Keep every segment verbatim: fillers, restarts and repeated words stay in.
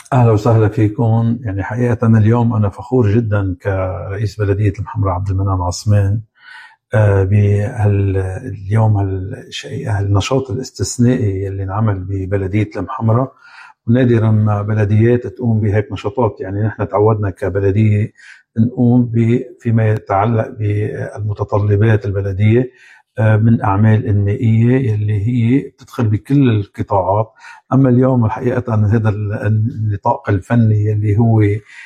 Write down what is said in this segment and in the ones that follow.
أهلا وسهلا فيكم. يعني حقيقة اليوم أنا فخور جدا كرئيس بلدية المحمرة عبد المنعم عثمان بهاليوم هالنشاط الاستثنائي اللي انعمل ببلدية المحمرة، ونادرا ما بلديات تقوم بهيك نشاطات. يعني نحن تعودنا كبلدية نقوم فيما يتعلق بالمتطلبات البلدية من أعمال إنمائية اللي هي بتدخل بكل القطاعات. أما اليوم الحقيقة هذا النطاق الفني اللي هو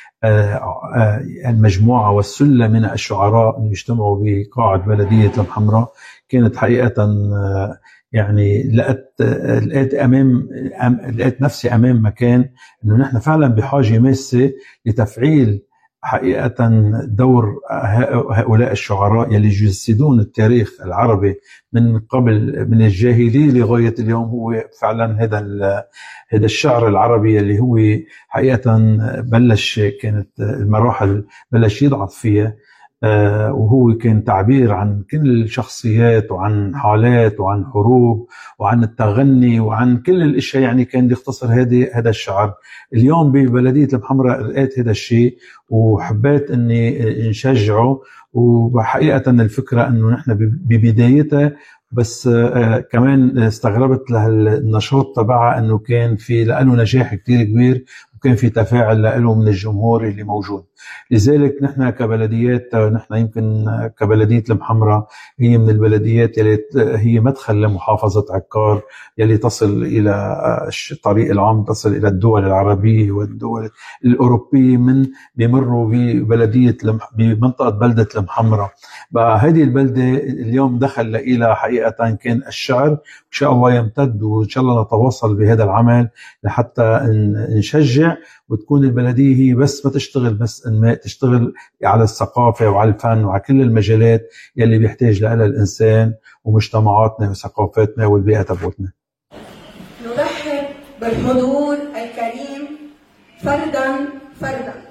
المجموعة والسلة من الشعراء اللي يجتمعوا بقاعة بلدية المحمرة كانت حقيقة يعني لقيت لقيت أمام لقيت نفسي أمام مكان إنه نحن فعلا بحاجة ماسة لتفعيل حقيقة دور هؤلاء الشعراء يلي يجسدون التاريخ العربي من قبل من الجاهلية لغاية اليوم. هو فعلا هذا هذا الشعر العربي اللي هو حقيقة بلش كانت المراحل بلش يضعف فيها، وهو كان تعبير عن كل الشخصيات وعن حالات وعن حروب وعن التغني وعن كل الاشياء. يعني كان يختصر هذه هذا الشعر. اليوم ببلدية المحمرة لقيت هذا الشيء وحبيت اني نشجعه. وحقيقة الفكرة انه نحن ببدايتها بس آه كمان استغربت للنشاط تبعها انه كان في له نجاح كتير كبير، وكان في تفاعل له من الجمهور اللي موجود. لذلك نحن كبلديات، نحن يمكن كبلدية المحمرة هي من البلديات يلي هي مدخل لمحافظة عكار يلي تصل إلى الطريق العام، تصل إلى الدول العربية والدول الأوروبية من بيمروا ببلدية بمنطقة بلدة المحمرة. بقى هذه البلدة اليوم دخل إلى حقيقة كان الشعر، إن شاء الله يمتد وإن شاء الله نتواصل بهذا العمل لحتى نشجع وتكون البلدية هي بس ما تشتغل بس إنماء، تشتغل على الثقافة وعلى الفن وعلى كل المجالات يلي بيحتاج لها الإنسان ومجتمعاتنا وثقافتنا والبيئة تبعتنا. نرحب بالحضور الكريم فردا فردا.